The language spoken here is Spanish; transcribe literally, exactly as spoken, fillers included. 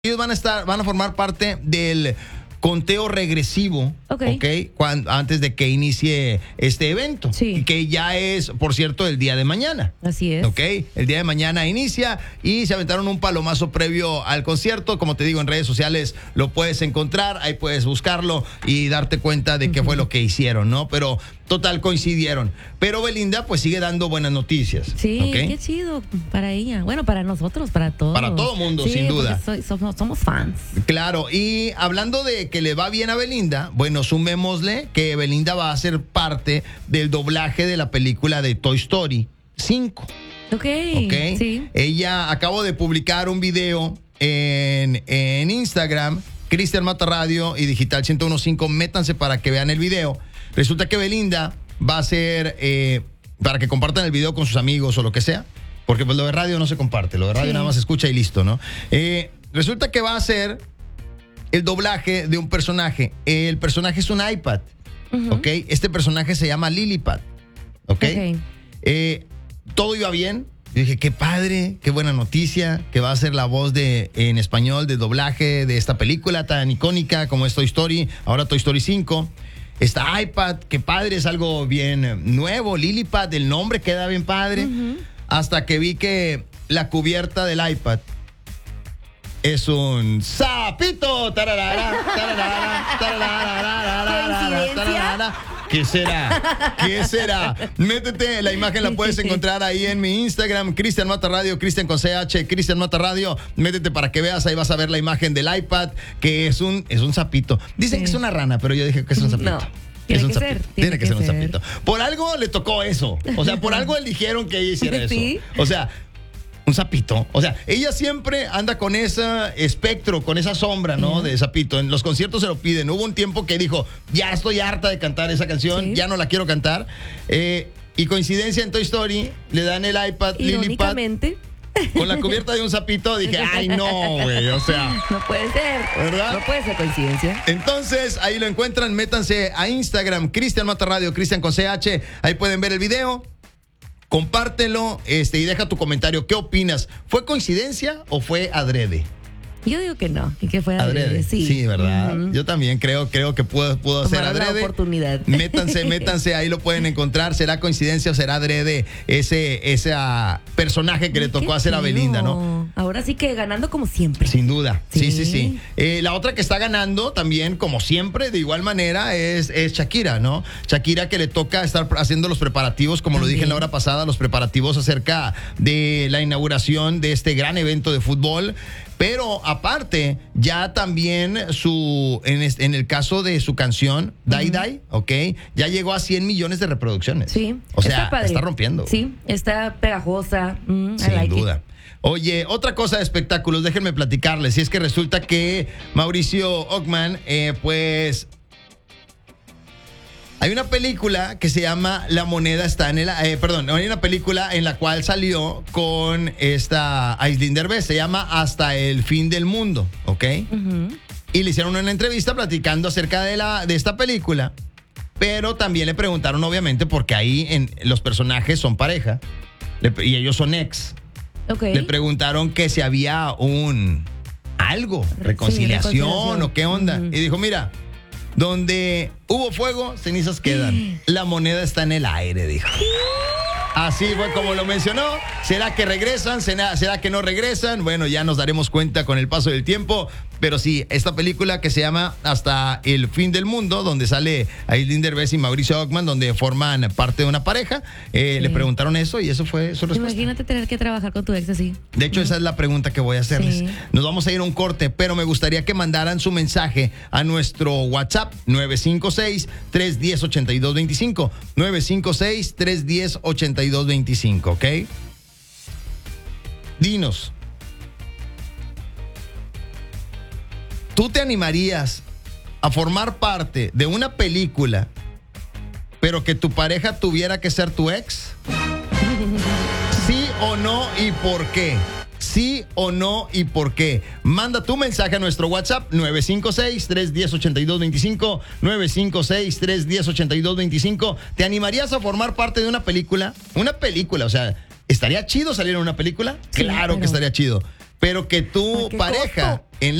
Ellos van a estar, van a formar parte del conteo regresivo, Ok. ¿ok? Cuando, antes de que inicie este evento. Sí. Y que ya es, por cierto, el día de mañana. Así es. ¿Ok? El día de mañana inicia y se aventaron un palomazo previo al concierto. Como te digo, en redes sociales lo puedes encontrar, ahí puedes buscarlo y darte cuenta de qué fue lo que hicieron, ¿no? Pero total coincidieron. Pero Belinda pues sigue dando buenas noticias. Sí, ¿ok? qué chido para ella. Bueno, para nosotros, para todos. Para todo mundo, Sí, sin duda. porque soy- somos, somos fans. Claro, y hablando de que le va bien a Belinda, bueno, sumémosle que Belinda va a ser parte del doblaje de la película de Toy Story cinco. Ok, ¿Ok? sí. Ella acabo de publicar un video en, en Instagram, Cristian Mata Radio y Digital ciento uno punto cinco, métanse para que vean el video. Resulta que Belinda va a ser, eh, para que compartan el video con sus amigos o lo que sea, porque pues lo de radio no se comparte, lo de radio Sí. nada más se escucha y listo, ¿no? Eh, resulta que va a ser el doblaje de un personaje. El personaje es un iPad, Ujú. ¿ok? Este personaje se llama Lilipad, ¿ok? Ok. Eh, todo iba bien. Yo dije, qué padre, qué buena noticia, que va a ser la voz de en español de doblaje de esta película tan icónica como es Toy Story, ahora Toy Story cinco. Está iPad, qué padre, es algo bien nuevo. Lilipad, el nombre queda bien padre. Ujú. Hasta que vi que la cubierta del iPad es un sapito. Tararara, tararara, tararara, ¿Coincidencia? tararara. ¿Qué será? ¿Qué será? Métete, la imagen la puedes encontrar ahí en mi Instagram, Cristian Mata Radio, Cristian con C H, Cristian Mata Radio. Métete para que veas, ahí vas a ver la imagen del iPad, que es un, es un sapito. Dicen Sí. que es una rana, pero yo dije que es un sapito. No, Es tiene un que sapito. ser, Tiene, tiene que, que ser un ser. sapito. Por algo le tocó eso. O sea, por algo eligieron que ella hiciera eso. Sí. O sea, un sapito. O sea, ella siempre anda con ese espectro, con esa sombra, ¿no? Ujú. De sapito. En los conciertos se lo piden. Hubo un tiempo que dijo, ya estoy harta de cantar esa canción, Sí. ya no la quiero cantar. Eh, y coincidencia en Toy Story, le dan el iPad Lilipad Irónicamente. con la cubierta de un sapito. Dije, ay, no, güey. O sea. No puede ser. ¿Verdad? No puede ser coincidencia. Entonces, ahí lo encuentran, métanse a Instagram, Cristian Mata Radio, Cristian con C H, ahí pueden ver el video, compártelo, este, y deja tu comentario, ¿qué opinas? ¿Fue coincidencia o fue adrede? Yo digo que no, y que fue Adrede, adrede. sí, Sí, ¿verdad? Ujú. Yo también creo, creo que pudo, pudo ser Tomaron la adrede. oportunidad. Métanse, métanse, ahí lo pueden encontrar. ¿Será coincidencia o será adrede ese, ese ah, personaje que le tocó Qué hacer a chido. Belinda, ¿no? Ahora sí que ganando como siempre. Sin duda, sí, sí, Sí. sí. Eh, la otra que está ganando también, como siempre, de igual manera, es, es Shakira, ¿no? Shakira, que le toca estar haciendo los preparativos, como lo dije en la hora pasada, los preparativos acerca de la inauguración de este gran evento de fútbol. Pero aparte, ya también su, en, es- en el caso de su canción, Die Die, ¿ok? Ya llegó a cien millones de reproducciones. Sí. O sea, está, padre. está rompiendo. Sí, está pegajosa. Mm, I Sin like it. duda. Oye, otra cosa de espectáculos, déjenme platicarles. Si es que resulta que Mauricio Ockman, eh, pues. Hay una película que se llama La moneda está en el. Eh, perdón, hay una película en la cual salió con esta Aislinn Derbez. Se llama Hasta el fin del mundo, ¿ok? Ujú. Y le hicieron una entrevista platicando acerca de, la, de esta película. Pero también le preguntaron, obviamente, porque ahí en, los personajes son pareja le- y ellos son ex. Ok. Le preguntaron que si había un algo, reconciliación, reconciliación. o qué onda. Ujú. Y dijo, mira, donde hubo fuego, cenizas quedan. La moneda está en el aire, dijo. Así fue como lo mencionó. ¿Será que regresan? ¿Será, será que no regresan? Bueno, ya nos daremos cuenta con el paso del tiempo. Pero sí, esta película que se llama Hasta el fin del mundo, donde sale Aislinn Derbez y Mauricio Ockman, donde forman parte de una pareja, eh, Sí. le preguntaron eso y eso fue su respuesta. Imagínate tener que trabajar con tu ex así. De hecho, esa es la pregunta que voy a hacerles. Sí. Nos vamos a ir a un corte, pero me gustaría que mandaran su mensaje a nuestro WhatsApp nueve cinco seis, tres uno cero, ocho dos dos cinco. nueve cinco seis, tres uno cero, ocho dos dos cinco, ¿ok? Dinos. ¿Tú te animarías a formar parte de una película, pero que tu pareja tuviera que ser tu ex? ¿Sí o no y por qué? ¿Sí o no y por qué? Manda tu mensaje a nuestro WhatsApp nueve cinco seis, tres uno cero, ocho dos dos cinco, nueve cinco seis, tres uno cero, ocho dos dos cinco. ¿Te animarías a formar parte de una película? Una película, o sea, ¿estaría chido salir en una película? Sí, Claro que pero- estaría chido. pero que tu ¿A qué pareja costo? en